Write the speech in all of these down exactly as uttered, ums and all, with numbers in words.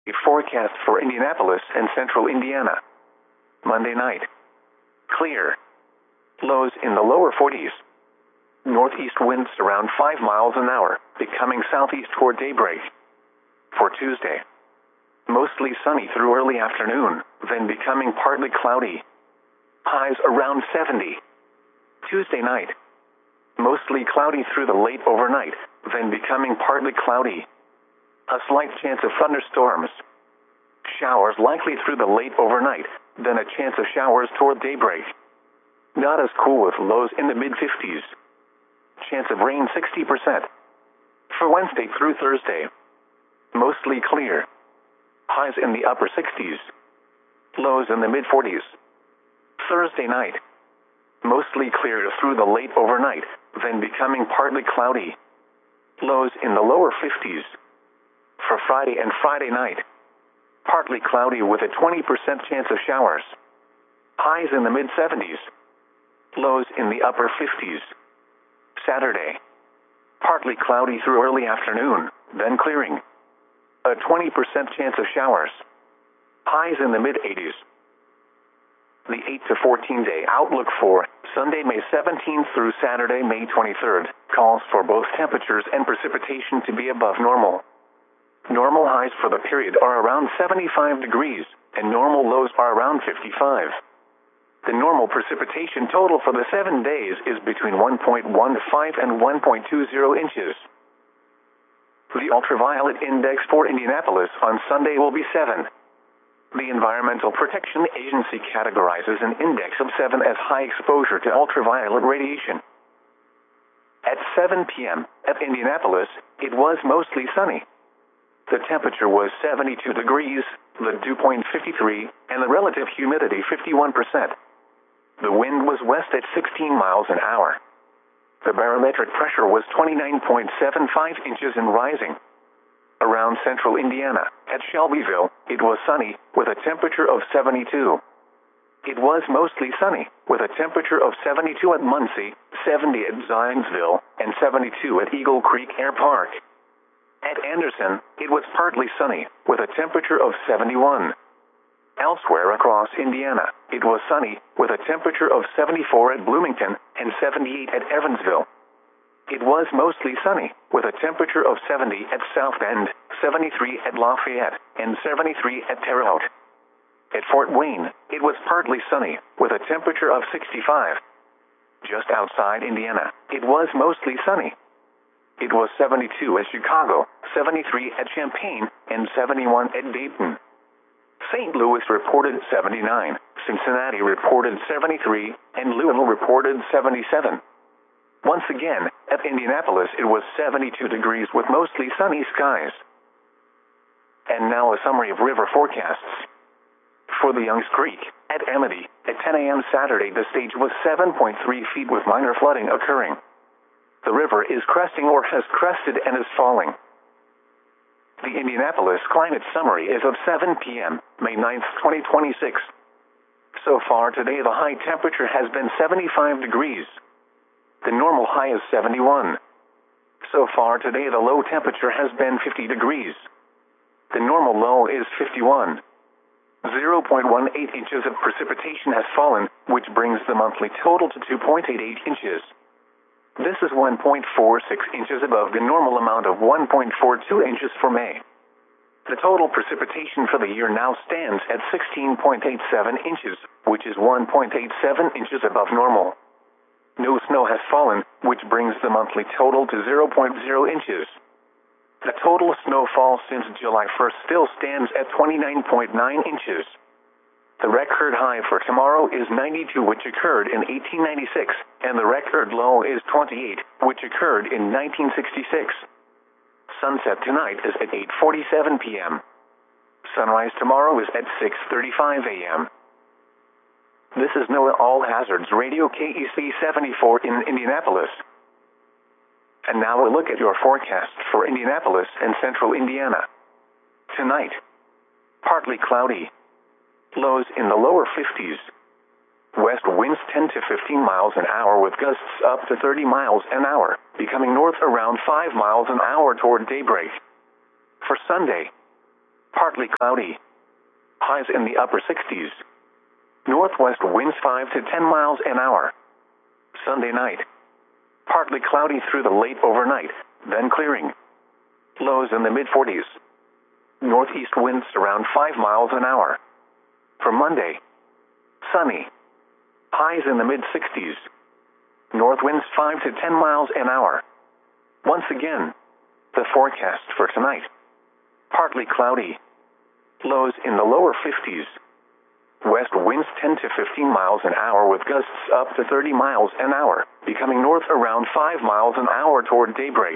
A forecast for Indianapolis and central Indiana. Monday night. Clear. Lows in the lower forties. Northeast winds around five miles an hour, becoming southeast toward daybreak. For Tuesday. Mostly sunny through early afternoon, then becoming partly cloudy. Highs around seventy. Tuesday night. Mostly cloudy through the late overnight, then becoming partly cloudy. A slight chance of thunderstorms. Showers likely through the late overnight, then a chance of showers toward daybreak. Not as cool with lows in the mid-fifties. Chance of rain sixty percent. For Wednesday through Thursday. Mostly clear. Highs in the upper sixties. Lows in the mid-forties. Thursday night. Mostly clear through the late overnight, then becoming partly cloudy. Lows in the lower fifties. For Friday and Friday night. Partly cloudy with a twenty percent chance of showers. Highs in the mid-seventies. Lows in the upper fifties. Saturday. Partly cloudy through early afternoon, then clearing. A twenty percent chance of showers. Highs in the mid-eighties. The eight to fourteen day outlook for Sunday, May seventeenth through Saturday, May twenty-third, calls for both temperatures and precipitation to be above normal. Normal highs for the period are around seventy-five degrees, and normal lows are around fifty-five. The normal precipitation total for the seven days is between one point one five and one point two zero inches. The ultraviolet index for Indianapolis on Sunday will be seven. The Environmental Protection Agency categorizes an index of seven as high exposure to ultraviolet radiation. At seven p m at Indianapolis, it was mostly sunny. The temperature was seventy-two degrees, the dew point fifty-three, and the relative humidity fifty-one percent. The wind was west at sixteen miles an hour. The barometric pressure was twenty-nine point seven five inches and rising. Around central Indiana, at Shelbyville, it was sunny, with a temperature of seventy-two. It was mostly sunny, with a temperature of seventy-two at Muncie, seventy at Zionsville, and seventy-two at Eagle Creek Air Park. At Anderson, it was partly sunny, with a temperature of seventy-one. Elsewhere across Indiana, it was sunny, with a temperature of seventy-four at Bloomington and seventy-eight at Evansville. It was mostly sunny, with a temperature of seventy at South Bend, seventy-three at Lafayette, and seventy-three at Terre Haute. At Fort Wayne, it was partly sunny, with a temperature of sixty-five. Just outside Indiana, it was mostly sunny. It was seventy-two at Chicago, seventy-three at Champaign, and seventy-one at Dayton. Saint Louis reported seventy-nine, Cincinnati reported seventy-three, and Louisville reported seventy-seven. Once again, at Indianapolis it was seventy-two degrees with mostly sunny skies. And now a summary of river forecasts. For the Youngs Creek, at Amity, at ten a m Saturday the stage was seven point three feet with minor flooding occurring. The river is cresting or has crested and is falling. The Indianapolis climate summary is of seven p m, May ninth, twenty twenty-six. So far today the high temperature has been seventy-five degrees. The normal high is seventy-one. So far today the low temperature has been fifty degrees. The normal low is fifty-one. zero point one eight inches of precipitation has fallen, which brings the monthly total to two point eight eight inches. This is one point four six inches above the normal amount of one point four two inches for May. The total precipitation for the year now stands at sixteen point eight seven inches, which is one point eight seven inches above normal. No snow has fallen, which brings the monthly total to zero point zero inches. The total snowfall since July first still stands at twenty-nine point nine inches. The record high for tomorrow is ninety-two, which occurred in eighteen ninety-six, and the record low is twenty-eight, which occurred in nineteen sixty-six. Sunset tonight is at eight forty-seven p m Sunrise tomorrow is at six thirty-five a m This is NOAA All Hazards Radio K E C seventy-four in Indianapolis. And now a look at your forecast for Indianapolis and central Indiana. Tonight, partly cloudy. Lows in the lower fifties. West winds ten to fifteen miles an hour with gusts up to thirty miles an hour, becoming north around five miles an hour toward daybreak. For Sunday, partly cloudy. Highs in the upper sixties. Northwest winds five to ten miles an hour. Sunday night. Partly cloudy through the late overnight, then clearing. Lows in the mid forties. Northeast winds around five miles an hour. For Monday. Sunny. Highs in the mid sixties. North winds five to ten miles an hour. Once again, the forecast for tonight. Partly cloudy. Lows in the lower fifties. West winds ten to fifteen miles an hour with gusts up to thirty miles an hour, becoming north around five miles an hour toward daybreak.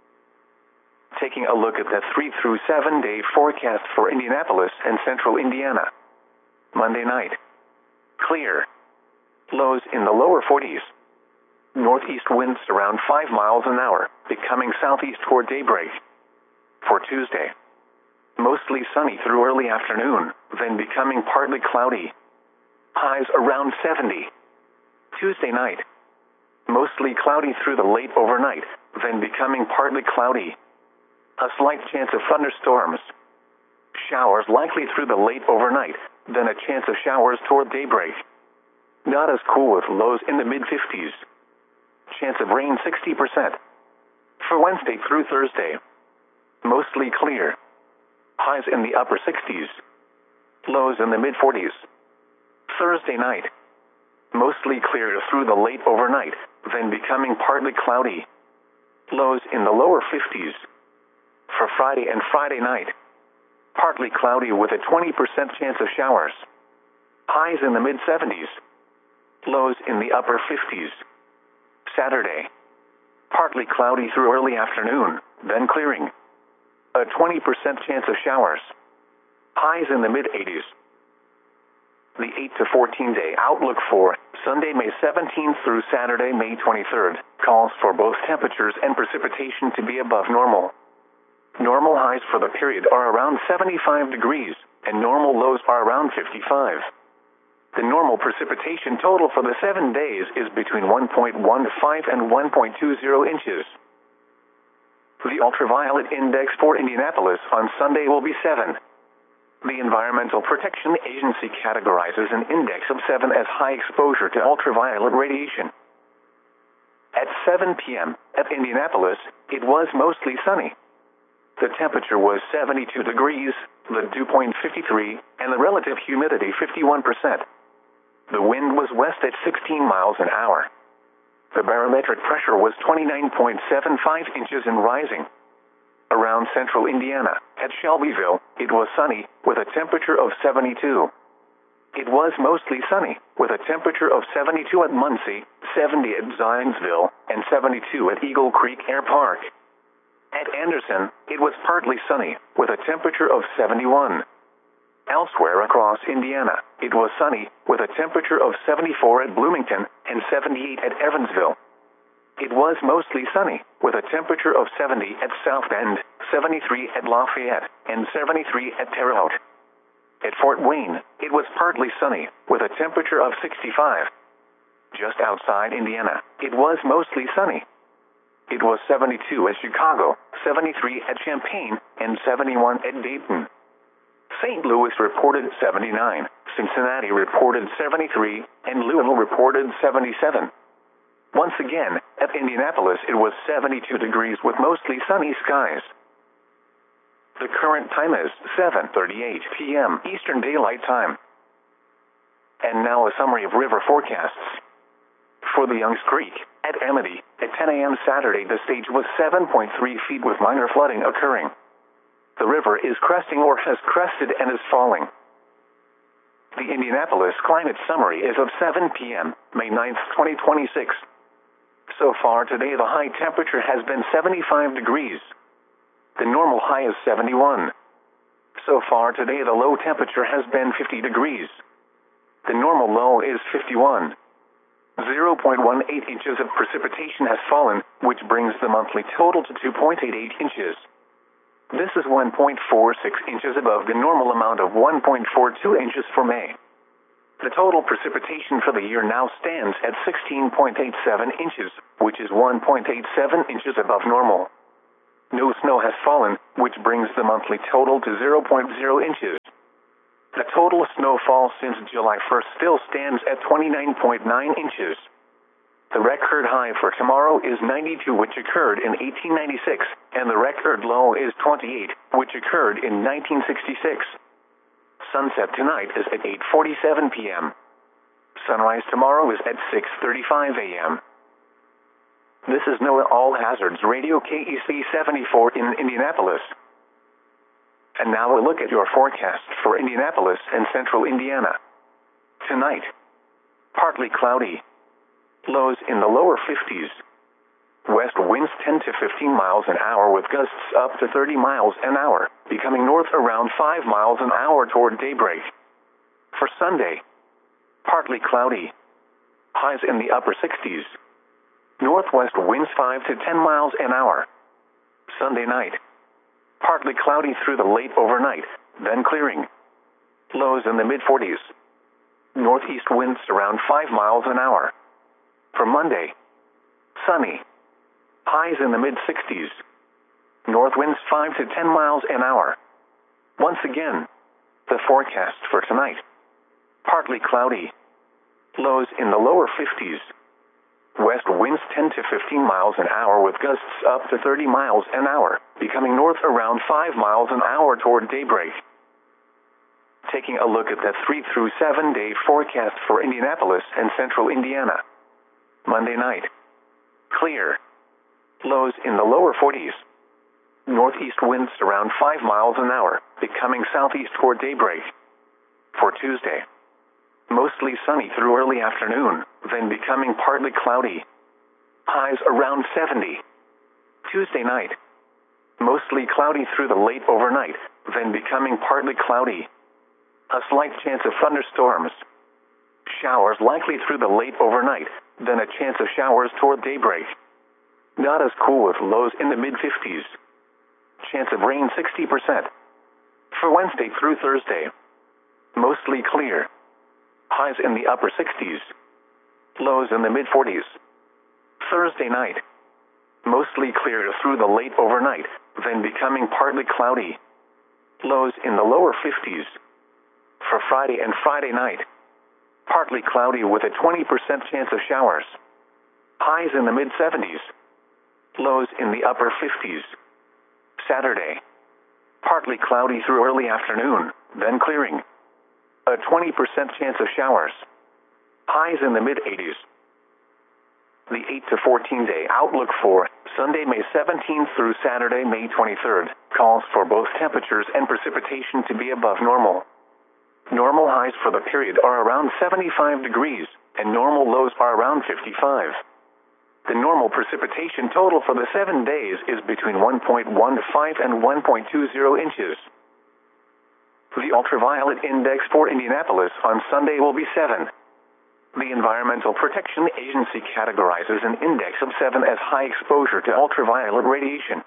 Taking a look at the three through seven day forecast for Indianapolis and central Indiana. Monday night. Clear. Lows in the lower forties. Northeast winds around five miles an hour, becoming southeast toward daybreak. For Tuesday. Mostly sunny through early afternoon, then becoming partly cloudy. Highs around seventy. Tuesday night. Mostly cloudy through the late overnight, then becoming partly cloudy. A slight chance of thunderstorms. Showers likely through the late overnight, then a chance of showers toward daybreak. Not as cool with lows in the mid fifties. Chance of rain sixty percent. For Wednesday through Thursday. Mostly clear. Highs in the upper sixties. Lows in the mid forties. Thursday night. Mostly clear through the late overnight, then becoming partly cloudy. Lows in the lower fifties. For Friday and Friday night. Partly cloudy with a twenty percent chance of showers. Highs in the mid seventies. Lows in the upper fifties. Saturday. Partly cloudy through early afternoon, then clearing. A twenty percent chance of showers. Highs in the mid eighties. The eight to fourteen day outlook for Sunday, May seventeenth through Saturday, May twenty-third, calls for both temperatures and precipitation to be above normal. Normal highs for the period are around seventy-five degrees, and normal lows are around fifty-five. The normal precipitation total for the seven days is between one point one five and one point two zero inches. The ultraviolet index for Indianapolis on Sunday will be seven. The Environmental Protection Agency categorizes an index of seven as high exposure to ultraviolet radiation. At seven p m at Indianapolis, it was mostly sunny. The temperature was seventy-two degrees, the dew point fifty-three, and the relative humidity fifty-one percent. The wind was west at sixteen miles an hour. The barometric pressure was twenty-nine point seven five inches and rising. Around central Indiana, at Shelbyville, it was sunny, with a temperature of seventy-two. It was mostly sunny, with a temperature of seventy-two at Muncie, seventy at Zionsville, and seventy-two at Eagle Creek Air Park. At Anderson, it was partly sunny, with a temperature of seventy-one. Elsewhere across Indiana, it was sunny, with a temperature of seventy-four at Bloomington and seventy-eight at Evansville. It was mostly sunny, with a temperature of seventy at South Bend, seventy-three at Lafayette, and seventy-three at Terre Haute. At Fort Wayne, it was partly sunny, with a temperature of sixty-five. Just outside Indiana, it was mostly sunny. It was seventy-two at Chicago, seventy-three at Champaign, and seventy-one at Dayton. Saint Louis reported seventy-nine, Cincinnati reported seventy-three, and Louisville reported seventy-seven. Once again, at Indianapolis it was seventy-two degrees with mostly sunny skies. The current time is seven thirty-eight p m Eastern Daylight Time. And now a summary of river forecasts. For the Youngs Creek, at Amity, at ten a m Saturday the stage was seven point three feet with minor flooding occurring. The river is cresting or has crested and is falling. The Indianapolis climate summary is of seven p m May ninth, twenty twenty-six. So far today the high temperature has been seventy-five degrees. The normal high is seventy-one. So far today the low temperature has been fifty degrees. The normal low is fifty-one. zero point one eight inches of precipitation has fallen, which brings the monthly total to two point eight eight inches. This is one point four six inches above the normal amount of one point four two inches for May. The total precipitation for the year now stands at sixteen point eight seven inches, which is one point eight seven inches above normal. No snow has fallen, which brings the monthly total to zero point zero inches. The total snowfall since July first still stands at twenty-nine point nine inches. The record high for tomorrow is ninety-two, which occurred in eighteen ninety-six, and the record low is twenty-eight, which occurred in nineteen sixty-six. Sunset tonight is at eight forty-seven p m Sunrise tomorrow is at six thirty-five a m This is NOAA All Hazards Radio K E C seventy-four in Indianapolis. And now a look at your forecast for Indianapolis and central Indiana. Tonight, partly cloudy. Lows in the lower fifties. West winds ten to fifteen miles an hour with gusts up to thirty miles an hour, becoming north around five miles an hour toward daybreak. For Sunday, partly cloudy. Highs in the upper sixties. Northwest winds five to ten miles an hour. Sunday night, partly cloudy through the late overnight, then clearing. Lows in the mid forties. Northeast winds around five miles an hour. For Monday, sunny. Highs in the mid sixties. North winds five to ten miles an hour. Once again, the forecast for tonight. Partly cloudy. Lows in the lower fifties. West winds ten to fifteen miles an hour with gusts up to thirty miles an hour, becoming north around five miles an hour toward daybreak. Taking a look at the three through seven day forecast for Indianapolis and central Indiana. Monday night, clear. Lows in the lower forties. Northeast winds around five miles an hour, becoming southeast toward daybreak. For Tuesday, mostly sunny through early afternoon, then becoming partly cloudy. Highs around seventy. Tuesday night, mostly cloudy through the late overnight, then becoming partly cloudy. A slight chance of thunderstorms. Showers likely through the late overnight, then a chance of showers toward daybreak. Not as cool with lows in the mid fifties. Chance of rain sixty percent. For Wednesday through Thursday, mostly clear. Highs in the upper sixties. Lows in the mid forties. Thursday night, mostly clear through the late overnight, then becoming partly cloudy. Lows in the lower fifties. For Friday and Friday night, partly cloudy with a twenty percent chance of showers. Highs in the mid seventies. Lows in the upper fifties. Saturday, partly cloudy through early afternoon, then clearing. A twenty percent chance of showers. Highs in the mid eighties. The eight to fourteen day outlook for Sunday, May seventeenth through Saturday, May twenty-third, calls for both temperatures and precipitation to be above normal. Normal highs for the period are around seventy-five degrees, and normal lows are around fifty-five. The normal precipitation total for the seven days is between one point one five and one point two zero inches. The ultraviolet index for Indianapolis on Sunday will be seven. The Environmental Protection Agency categorizes an index of seven as high exposure to ultraviolet radiation.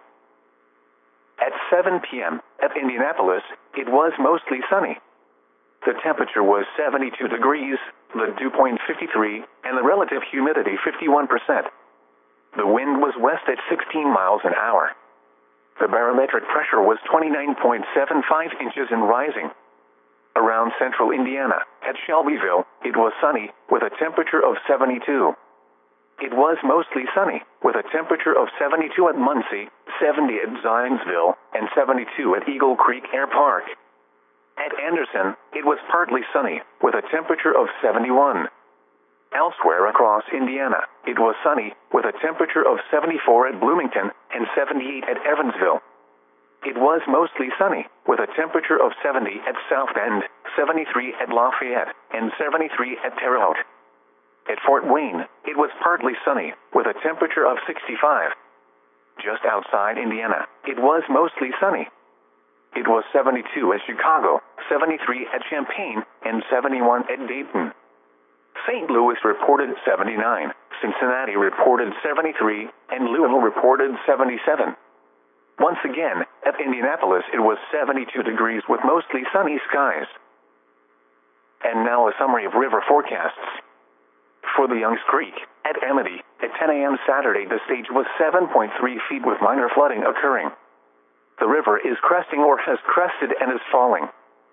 At seven p m at Indianapolis, it was mostly sunny. The temperature was seventy-two degrees, the dew point fifty-three, and the relative humidity fifty-one percent. The wind was west at sixteen miles an hour. The barometric pressure was twenty-nine point seven five inches and rising. Around central Indiana, at Shelbyville, it was sunny, with a temperature of seventy-two. It was mostly sunny, with a temperature of seventy-two at Muncie, seventy at Zionsville, and seventy-two at Eagle Creek Air Park. At Anderson, it was partly sunny, with a temperature of seventy-one. Elsewhere across Indiana, it was sunny, with a temperature of seventy-four at Bloomington and seventy-eight at Evansville. It was mostly sunny, with a temperature of seventy at South Bend, seventy-three at Lafayette, and seventy-three at Terre Haute. At Fort Wayne, it was partly sunny, with a temperature of sixty-five. Just outside Indiana, it was mostly sunny. It was seventy-two at Chicago, seventy-three at Champaign, and seventy-one at Dayton. Saint Louis reported seventy-nine, Cincinnati reported seventy-three, and Louisville reported seventy-seven. Once again, at Indianapolis it was seventy-two degrees with mostly sunny skies. And now a summary of river forecasts. For the Youngs Creek, At Amity, at ten a m Saturday, the stage was seven point three feet with minor flooding occurring. The river is cresting or has crested and is falling.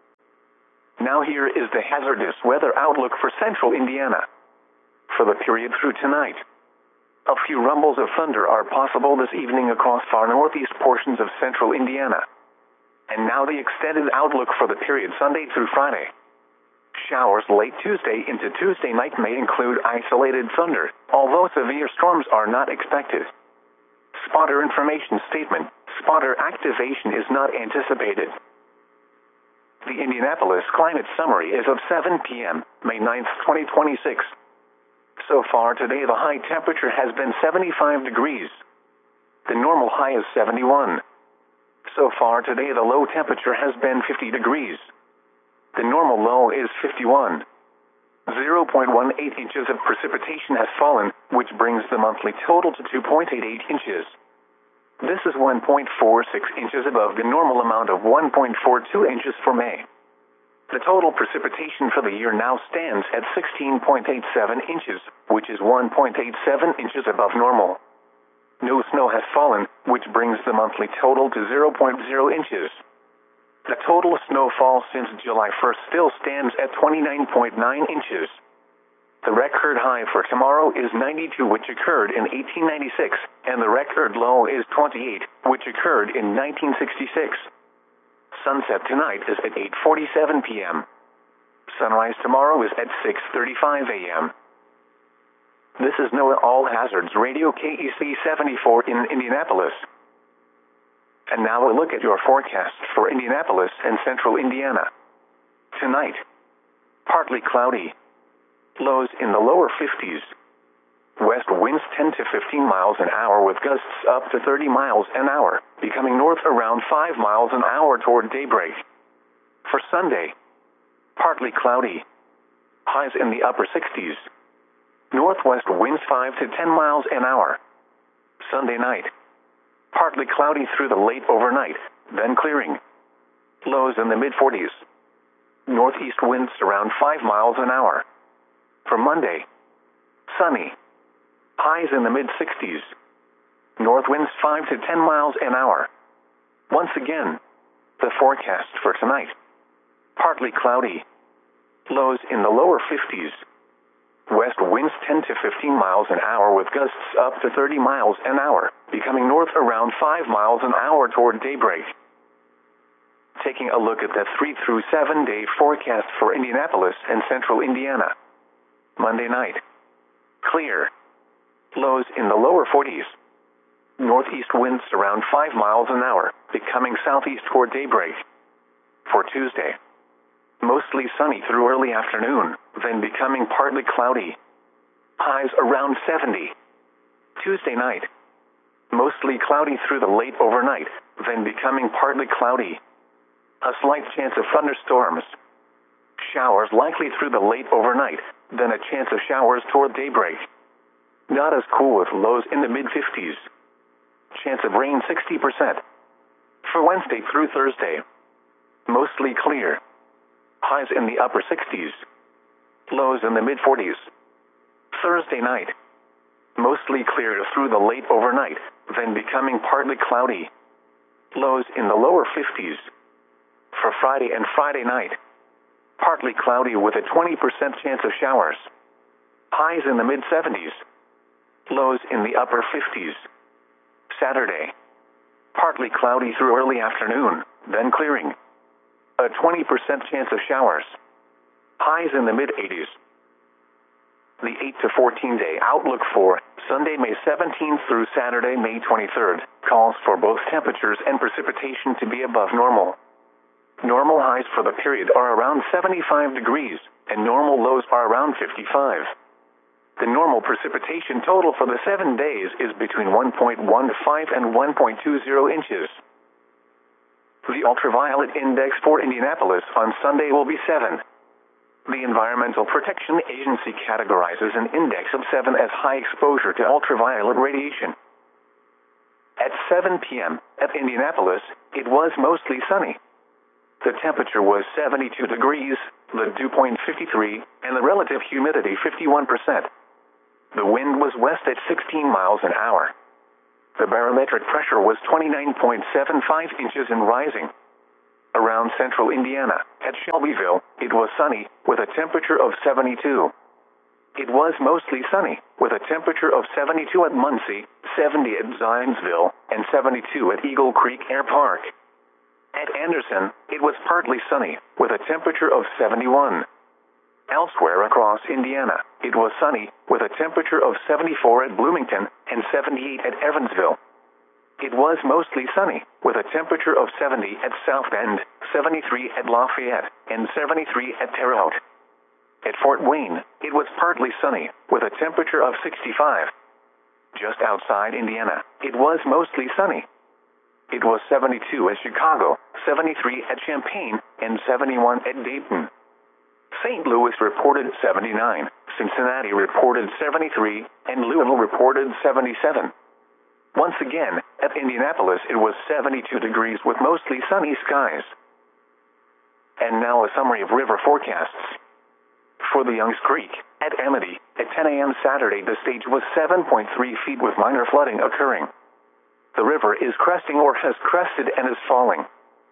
Now here is the hazardous weather outlook for central Indiana. For the period through tonight, a few rumbles of thunder are possible this evening across far northeast portions of central Indiana. And now the extended outlook for the period Sunday through Friday. Showers late Tuesday into Tuesday night may include isolated thunder, although severe storms are not expected. Spotter information statement: spotter activation is not anticipated. The Indianapolis climate summary is of seven p m, May ninth, twenty twenty-six. So far today, the high temperature has been seventy-five degrees. The normal high is seventy-one. So far today, the low temperature has been fifty degrees. The normal low is fifty-one. zero point one eight inches of precipitation has fallen, which brings the monthly total to two point eight eight inches. This is one point four six inches above the normal amount of one point four two inches for May. The total precipitation for the year now stands at sixteen point eight seven inches, which is one point eight seven inches above normal. No snow has fallen, which brings the monthly total to zero point zero inches. The total snowfall since July first still stands at twenty-nine point nine inches. The record high for tomorrow is ninety-two, which occurred in eighteen ninety-six, and the record low is twenty-eight, which occurred in nineteen sixty-six. Sunset tonight is at eight forty-seven p m Sunrise tomorrow is at six thirty-five a m This is NOAA All Hazards Radio K E C seventy-four in Indianapolis. And now a look at your forecast for Indianapolis and central Indiana. Tonight, partly cloudy. Lows in the lower fifties. West winds ten to fifteen miles an hour with gusts up to thirty miles an hour, becoming north around five miles an hour toward daybreak. For Sunday, partly cloudy. Highs in the upper sixties. Northwest winds five to ten miles an hour. Sunday night, partly cloudy through the late overnight, then clearing. Lows in the mid forties. Northeast winds around five miles an hour. For Monday, sunny. Highs in the mid sixties. North winds five to ten miles an hour. Once again, the forecast for tonight. Partly cloudy. Lows in the lower fifties. West winds ten to fifteen miles an hour with gusts up to thirty miles an hour, becoming north around five miles an hour toward daybreak. Taking a look at the three through seven day forecast for Indianapolis and central Indiana. Monday night, clear. Lows in the lower forties. Northeast winds around five miles an hour, becoming southeast toward daybreak. For Tuesday, mostly sunny through early afternoon, then becoming partly cloudy. Highs around seventy. Tuesday night, mostly cloudy through the late overnight, then becoming partly cloudy. A slight chance of thunderstorms. Showers likely through the late overnight, then a chance of showers toward daybreak. Not as cool with lows in the mid fifties. Chance of rain sixty percent. For Wednesday through Thursday, mostly clear. Highs in the upper sixties. Lows in the mid forties. Thursday night, mostly clear through the late overnight, then becoming partly cloudy. Lows in the lower fifties. For Friday and Friday night, partly cloudy with a twenty percent chance of showers. Highs in the mid seventies. Lows in the upper fifties. Saturday, partly cloudy through early afternoon, then clearing. A twenty percent chance of showers. Highs in the mid eighties. The eight to fourteen day outlook for Sunday, May seventeenth through Saturday, May twenty-third, calls for both temperatures and precipitation to be above normal. Normal highs for the period are around seventy-five degrees, and normal lows are around fifty-five. The normal precipitation total for the seven days is between one point one five and one point two zero inches. The ultraviolet index for Indianapolis on Sunday will be seven. The Environmental Protection Agency categorizes an index of seven as high exposure to ultraviolet radiation. At seven p m at Indianapolis, it was mostly sunny. The temperature was seventy-two degrees, the dew point fifty-three, and the relative humidity fifty-one percent. The wind was west at sixteen miles an hour. The barometric pressure was twenty-nine point seven five inches and rising. Around central Indiana, at Shelbyville, it was sunny, with a temperature of seventy-two. It was mostly sunny, with a temperature of seventy-two at Muncie, seventy at Zionsville, and seventy-two at Eagle Creek Air Park. At Anderson, it was partly sunny, with a temperature of seventy-one. Elsewhere across Indiana, it was sunny, with a temperature of seventy-four at Bloomington and seventy-eight at Evansville. It was mostly sunny, with a temperature of seventy at South Bend, seventy-three at Lafayette, and seventy-three at Terre Haute. At Fort Wayne, it was partly sunny, with a temperature of sixty-five. Just outside Indiana, it was mostly sunny. It was seventy-two at Chicago, seventy-three at Champaign, and seventy-one at Dayton. Saint Louis reported seventy-nine, Cincinnati reported seventy-three, and Louisville reported seventy-seven. Once again, at Indianapolis it was seventy-two degrees with mostly sunny skies. And now a summary of river forecasts. For the Youngs Creek, at Amity, at ten a m Saturday the stage was seven point three feet with minor flooding occurring. The river is cresting or has crested and is falling.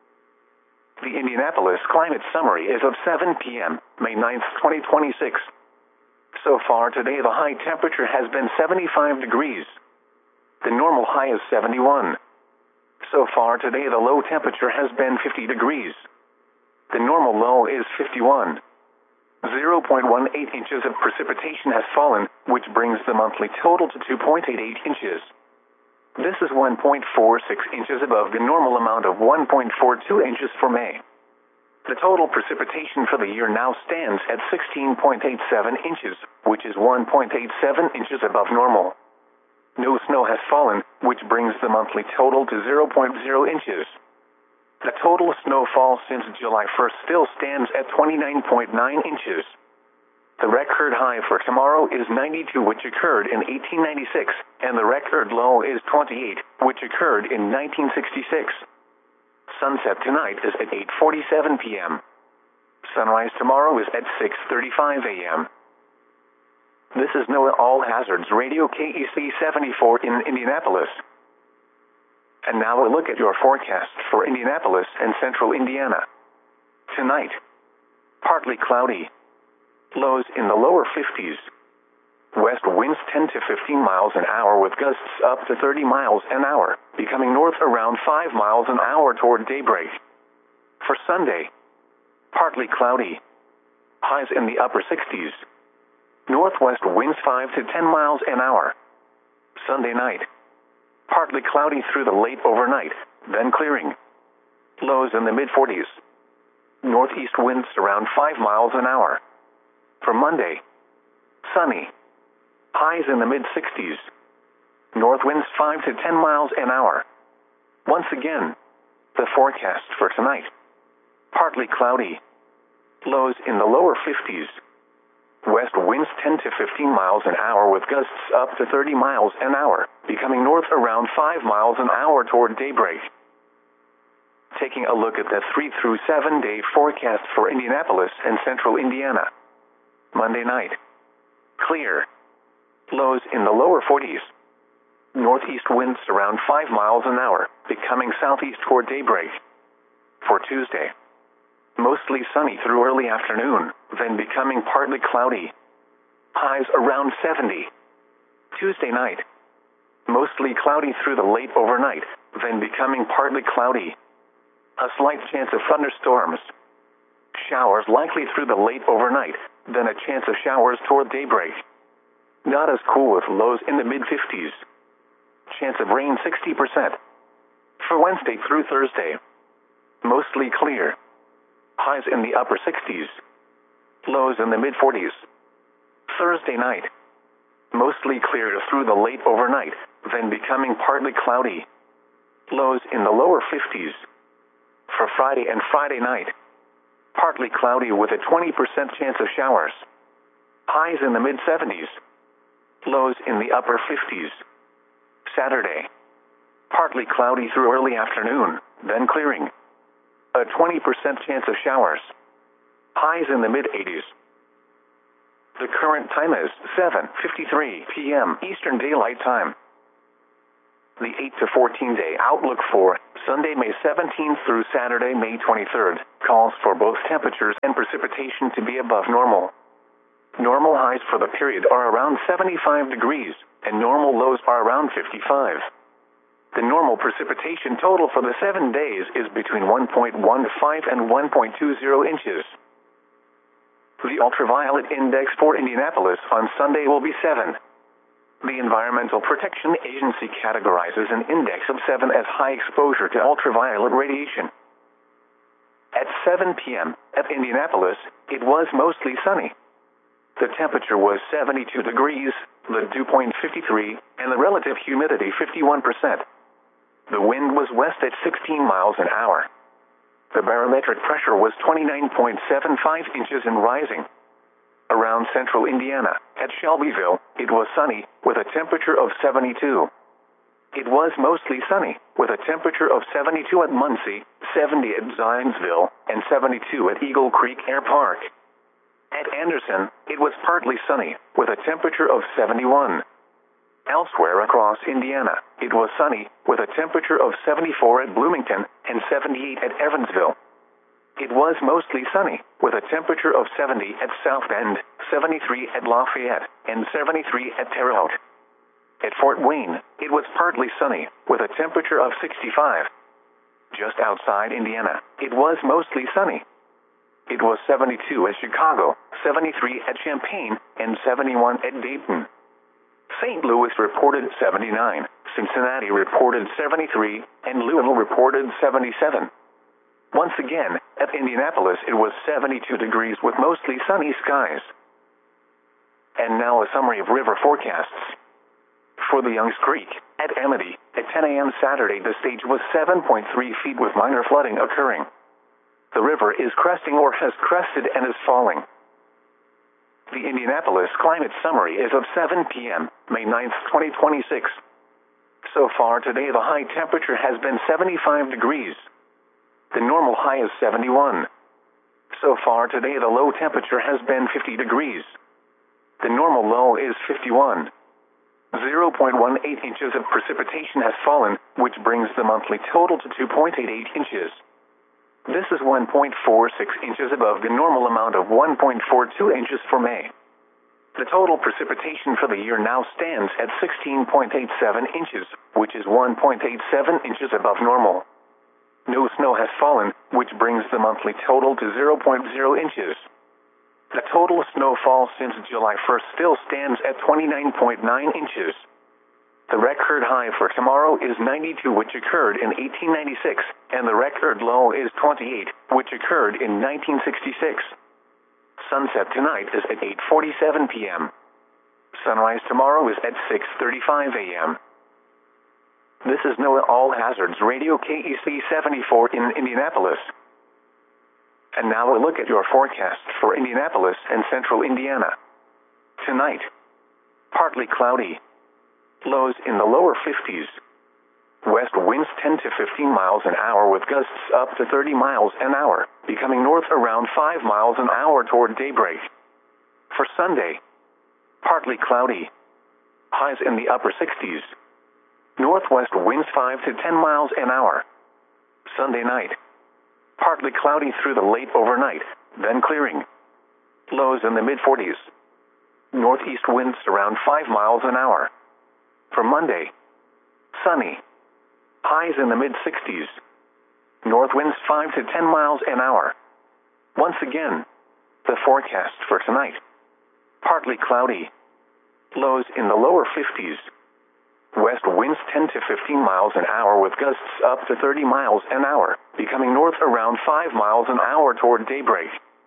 The Indianapolis Climate Summary is of seven p m, May ninth, twenty twenty-six. So far today the high temperature has been seventy-five degrees. The normal high is seventy-one. So far today the low temperature has been fifty degrees. The normal low is fifty-one. zero point one eight inches of precipitation has fallen, which brings the monthly total to two point eight eight inches. This is one point four six inches above the normal amount of one point four two inches for May. The total precipitation for the year now stands at sixteen point eight seven inches, which is one point eight seven inches above normal. No snow has fallen, which brings the monthly total to zero point zero inches. The total snowfall since July first still stands at twenty-nine point nine inches. The record high for tomorrow is ninety-two, which occurred in eighteen ninety-six, and the record low is twenty-eight, which occurred in nineteen sixty-six. Sunset tonight is at eight forty-seven p m Sunrise tomorrow is at six thirty-five a m This is NOAA All Hazards Radio K E C seventy-four in Indianapolis. And now a look at your forecast for Indianapolis and central Indiana. Tonight, partly cloudy. Lows in the lower fifties. West winds ten to fifteen miles an hour with gusts up to thirty miles an hour, becoming north around five miles an hour toward daybreak. For Sunday, partly cloudy. Highs in the upper sixties. Northwest winds five to ten miles an hour. Sunday night, partly cloudy through the late overnight, then clearing. Lows in the mid forties. Northeast winds around five miles an hour. For Monday, sunny. Highs in the mid sixties. North winds five to ten miles an hour. Once again, the forecast for tonight. Partly cloudy. Lows in the lower fifties. West winds ten to fifteen miles an hour with gusts up to thirty miles an hour, becoming north around five miles an hour toward daybreak. Taking a look at the three through seven day forecast for Indianapolis and central Indiana. Monday night, clear. Lows in the lower forties. Northeast winds around five miles an hour, becoming southeast toward daybreak. For Tuesday, mostly sunny through early afternoon, then becoming partly cloudy. Highs around seventy. Tuesday night, mostly cloudy through the late overnight, then becoming partly cloudy. A slight chance of thunderstorms. Showers likely through the late overnight, then a chance of showers toward daybreak. Not as cool with lows in the mid fifties. Chance of rain sixty percent. For Wednesday through Thursday, mostly clear. Highs in the upper sixties. Lows in the mid forties. Thursday night, mostly clear through the late overnight, then becoming partly cloudy. Lows in the lower fifties. For Friday and Friday night, partly cloudy with a twenty percent chance of showers. Highs in the mid seventies. Lows in the upper fifties. Saturday, partly cloudy through early afternoon, then clearing. A twenty percent chance of showers. Highs in the mid eighties. The current time is seven fifty-three p m Eastern Daylight Time. The eight to fourteen day outlook for Sunday, May seventeenth through Saturday, May twenty-third, calls for both temperatures and precipitation to be above normal. Normal highs for the period are around seventy-five degrees, and normal lows are around fifty-five. The normal precipitation total for the seven days is between one point one five and one point two zero inches. The ultraviolet index for Indianapolis on Sunday will be seven. The Environmental Protection Agency categorizes an index of seven as high exposure to ultraviolet radiation. At seven p m at Indianapolis, it was mostly sunny. The temperature was seventy-two degrees, the dew point fifty-three, and the relative humidity fifty-one percent. The wind was west at sixteen miles an hour. The barometric pressure was twenty-nine point seven five inches and rising. Around central Indiana, at Shelbyville, it was sunny, with a temperature of seventy-two. It was mostly sunny, with a temperature of seventy-two at Muncie, seventy at Zionsville, and seventy-two at Eagle Creek Air Park. At Anderson, it was partly sunny, with a temperature of seventy-one. Elsewhere across Indiana, it was sunny, with a temperature of seventy-four at Bloomington and seventy-eight at Evansville. It was mostly sunny, with a temperature of seventy at South Bend, seventy-three at Lafayette, and seventy-three at Terre Haute. At Fort Wayne, it was partly sunny, with a temperature of sixty-five. Just outside Indiana, it was mostly sunny. It was seventy-two at Chicago, seventy-three at Champaign, and seventy-one at Dayton. Saint Louis reported seventy-nine, Cincinnati reported seventy-three, and Louisville reported seventy-seven. Once again, at Indianapolis it was seventy-two degrees with mostly sunny skies. And now a summary of river forecasts. For the Youngs Creek, at Amity, at ten a m Saturday the stage was seven point three feet with minor flooding occurring. The river is cresting or has crested and is falling. The Indianapolis Climate Summary is of seven p m, May ninth, twenty twenty-six. So far today the high temperature has been seventy-five degrees. The normal high is seventy-one. So far today the low temperature has been fifty degrees. The normal low is fifty-one. zero point one eight inches of precipitation has fallen, which brings the monthly total to two point eight eight inches. This is one point four six inches above the normal amount of one point four two inches for May. The total precipitation for the year now stands at sixteen point eight seven inches, which is one point eight seven inches above normal. No snow has fallen, which brings the monthly total to zero point zero inches. The total snowfall since July first still stands at twenty-nine point nine inches. The record high for tomorrow is ninety-two, which occurred in eighteen ninety-six, and the record low is twenty-eight, which occurred in nineteen sixty-six. Sunset tonight is at eight forty-seven p m Sunrise tomorrow is at six thirty-five a m This is NOAA All Hazards Radio K E C seventy-four in Indianapolis. And now a look at your forecast for Indianapolis and central Indiana. Tonight, partly cloudy. Lows in the lower fifties. West winds ten to fifteen miles an hour with gusts up to thirty miles an hour, becoming north around five miles an hour toward daybreak. For Sunday, partly cloudy. Highs in the upper sixties. Northwest winds five to ten miles an hour. Sunday night, partly cloudy through the late overnight, then clearing. Lows in the mid forties. Northeast winds around five miles an hour. For Monday, sunny. Highs in the mid sixties. North winds five to ten miles an hour. Once again, the forecast for tonight. Partly cloudy. Lows in the lower fifties. West winds ten to fifteen miles an hour with gusts up to thirty miles an hour, becoming north around five miles an hour toward daybreak.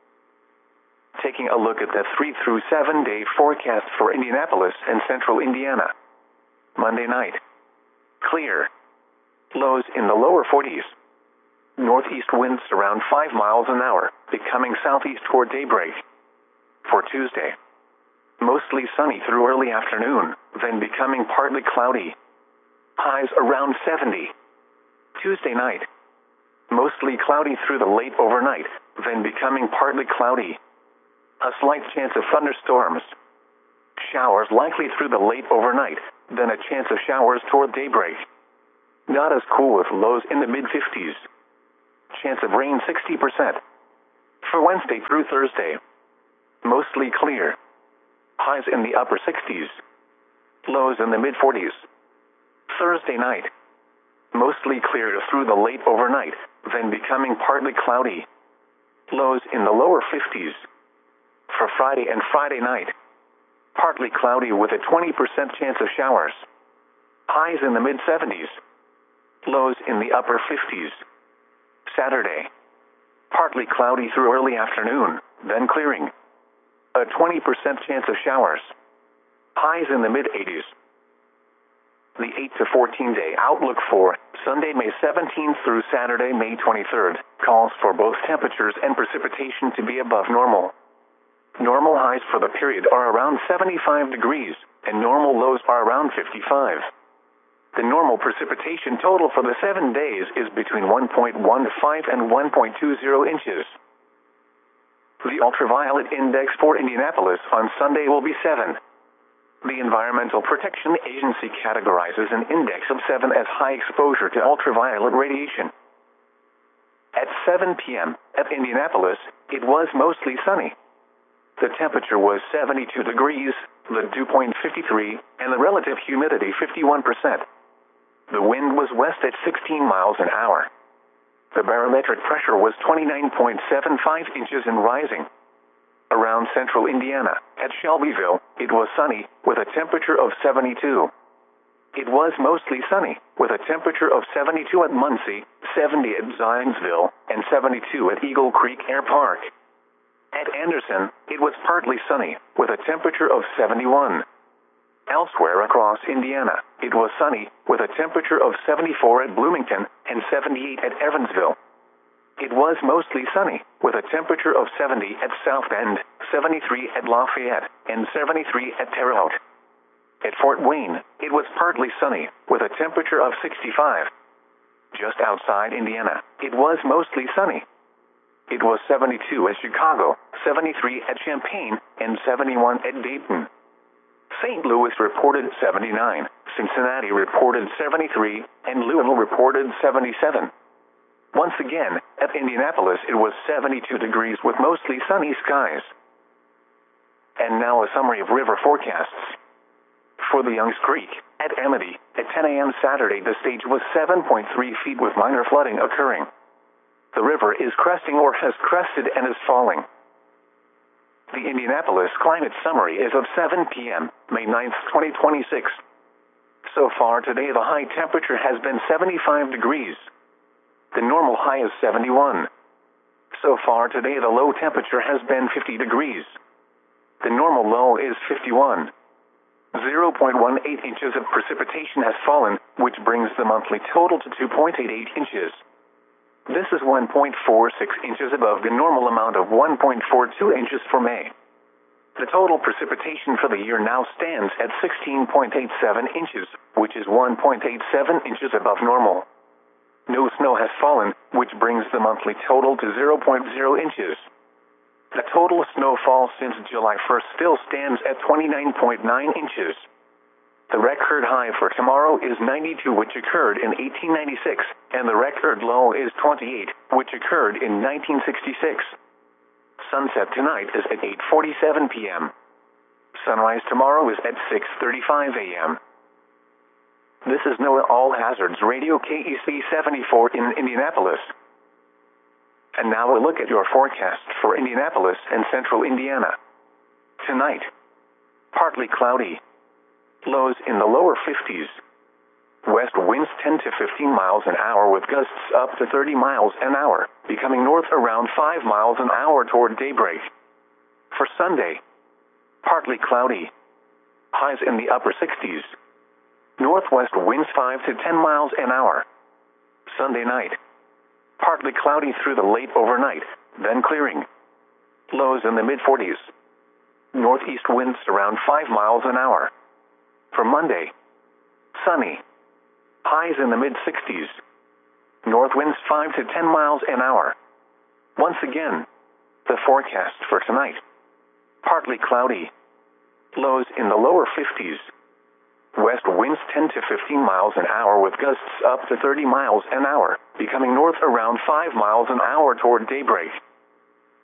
Taking a look at the three through seven day forecast for Indianapolis and central Indiana. Monday night, clear. Lows in the lower forties. Northeast winds around five miles an hour, becoming southeast toward daybreak. For Tuesday, mostly sunny through early afternoon, then becoming partly cloudy. Highs around seventy. Tuesday night, mostly cloudy through the late overnight, then becoming partly cloudy. A slight chance of thunderstorms. Showers likely through the late overnight, then a chance of showers toward daybreak. Not as cool with lows in the mid fifties. Chance of rain sixty percent. For Wednesday through Thursday. Mostly clear. Highs in the upper sixties. Lows in the mid forties. Thursday night. Mostly clear through the late overnight, then becoming partly cloudy. Lows in the lower fifties. For Friday and Friday night. Partly cloudy with a twenty percent chance of showers. Highs in the mid seventies. Lows in the upper fifties. Saturday. Partly cloudy through early afternoon, then clearing. A twenty percent chance of showers. Highs in the mid eighties. The eight to fourteen day outlook for Sunday, May seventeenth through Saturday, May twenty-third, calls for both temperatures and precipitation to be above normal. Normal highs for the period are around seventy-five degrees, and normal lows are around fifty-five. The normal precipitation total for the seven days is between one point one five and one point two zero inches. The ultraviolet index for Indianapolis on Sunday will be seven. The Environmental Protection Agency categorizes an index of seven as high exposure to ultraviolet radiation. At seven p m at Indianapolis, it was mostly sunny. The temperature was seventy-two degrees, the dew point fifty-three, and the relative humidity fifty-one percent. The wind was west at sixteen miles an hour. The barometric pressure was twenty-nine point seven five inches and rising. Around central Indiana, at Shelbyville, it was sunny, with a temperature of seventy-two. It was mostly sunny, with a temperature of seventy-two at Muncie, seventy at Zionsville, and seventy-two at Eagle Creek Air Park. At Anderson, it was partly sunny, with a temperature of seventy-one. Elsewhere across Indiana, it was sunny, with a temperature of seventy-four at Bloomington and seventy-eight at Evansville. It was mostly sunny, with a temperature of seventy at South Bend, seventy-three at Lafayette, and seventy-three at Terre Haute. At Fort Wayne, it was partly sunny, with a temperature of sixty-five. Just outside Indiana, it was mostly sunny. It was seventy-two at Chicago, seventy-three at Champaign, and seventy-one at Dayton. Saint Louis reported seventy-nine, Cincinnati reported seventy-three, and Louisville reported seventy-seven. Once again, at Indianapolis it was seventy-two degrees with mostly sunny skies. And now a summary of river forecasts. For the Youngs Creek, at Amity, at ten a m Saturday the stage was seven point three feet with minor flooding occurring. The river is cresting or has crested and is falling. The Indianapolis climate summary is of seven p m, May ninth, twenty twenty-six. So far today the high temperature has been seventy-five degrees. The normal high is seventy-one. So far today the low temperature has been fifty degrees. The normal low is fifty-one. zero point one eight inches of precipitation has fallen, which brings the monthly total to two point eight eight inches. This is one point four six inches above the normal amount of one point four two inches for May. The total precipitation for the year now stands at sixteen point eight seven inches, which is one point eight seven inches above normal. No snow has fallen, which brings the monthly total to zero point zero inches. The total snowfall since July first still stands at twenty-nine point nine inches. The record high for tomorrow is ninety-two, which occurred in eighteen ninety-six, and the record low is twenty-eight, which occurred in nineteen sixty-six. Sunset tonight is at eight forty-seven p m Sunrise tomorrow is at six thirty-five a m This is NOAA All Hazards Radio K E C seventy-four in Indianapolis. And now a look at your forecast for Indianapolis and central Indiana. Tonight, partly cloudy. Lows in the lower fifties. West winds ten to fifteen miles an hour with gusts up to thirty miles an hour, becoming north around five miles an hour toward daybreak. For Sunday, partly cloudy. Highs in the upper sixties. Northwest winds five to ten miles an hour. Sunday night, partly cloudy through the late overnight, then clearing. Lows in the mid forties. Northeast winds around five miles an hour. For Monday, sunny. Highs in the mid sixties. North winds five to ten miles an hour. Once again, the forecast for tonight. partly cloudy. Lows in the lower fifties. West winds ten to fifteen miles an hour with gusts up to thirty miles an hour, becoming north around five miles an hour toward daybreak.